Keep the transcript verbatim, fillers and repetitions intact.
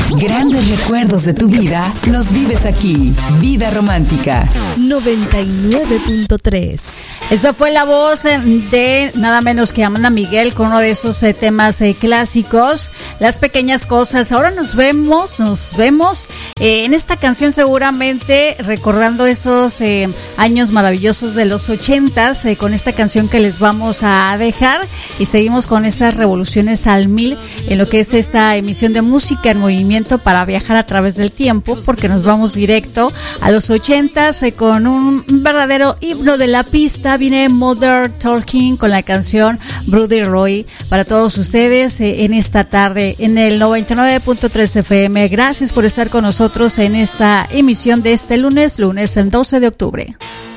Grandes recuerdos de tu vida los vives aquí. Vida Romántica noventa y nueve punto tres. Esa fue la voz de nada menos que Amanda Miguel con uno de esos eh, temas eh, clásicos, Las Pequeñas Cosas. Ahora nos vemos, nos vemos eh, en esta canción seguramente recordando esos eh, años maravillosos de los ochentas eh, con esta canción que les vamos a dejar y seguimos con esas revoluciones al mil en lo que es esta emisión de música en movimiento para viajar a través del tiempo, porque nos vamos directo a los ochentas eh, con un verdadero himno de la pista. Viene Mother Talking con la canción Brody Roy para todos ustedes eh, en esta tarde en el noventa y nueve punto tres F M. Gracias por estar con nosotros en esta emisión de este lunes, lunes el doce de octubre.